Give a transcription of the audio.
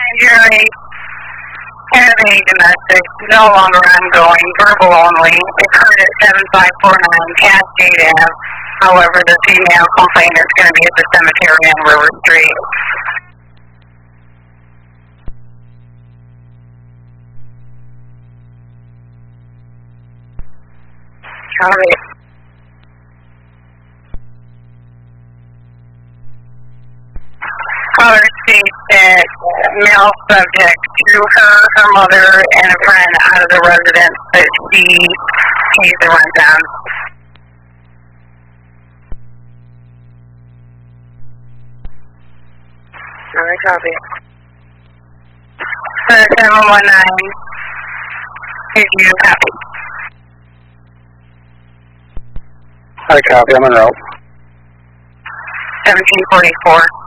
Jerry, Kennedy domestic, no longer ongoing, verbal only. Occurred at 7549 Cascade Ave. However, the female complainant is going to be at the cemetery on River Street. Copy. Caller states that male subject threw her mother, and a friend out of the residence that she pays the rent on. Alright, copy. 719, did you copy? I copy, I'm en route. 1744.